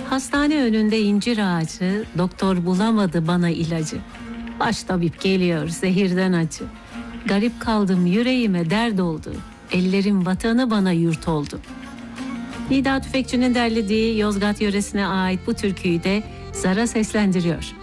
Hastane önünde incir ağacı, doktor bulamadı bana ilacı. Baş tabip geliyor zehirden acı. Garip kaldım yüreğime dert oldu. Ellerim vatanı bana yurt oldu. Nida Tüfekçi'nin derlediği Yozgat yöresine ait bu türküyü de Zara seslendiriyor.